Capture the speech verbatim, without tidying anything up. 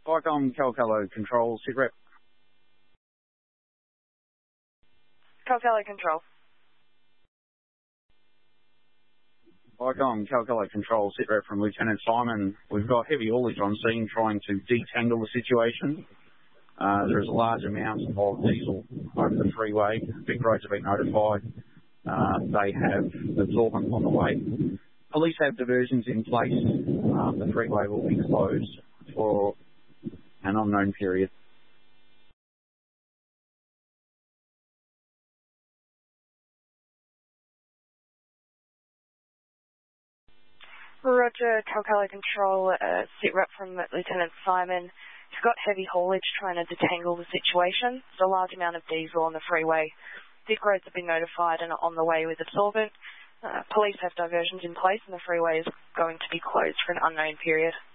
Icon Calcalo Control, sit rep. Calcalo Control. Icon Calcalo Control, sit rep from Lieutenant Simon. We've got heavy haulage on scene trying to detangle the situation. Uh, there is a large amount of diesel over the freeway. Vic Roads have been notified. Uh, they have absorbent on the way. Police have diversions in place. Um, the freeway will be closed for an unknown period. Roger, Calcalo Control, uh, sit rep from Lieutenant Simon. We've got heavy haulage trying to detangle the situation. There's a large amount of diesel on the freeway. Vic Roads have been notified and are on the way with absorbent. Uh, police have diversions in place and the freeway is going to be closed for an unknown period.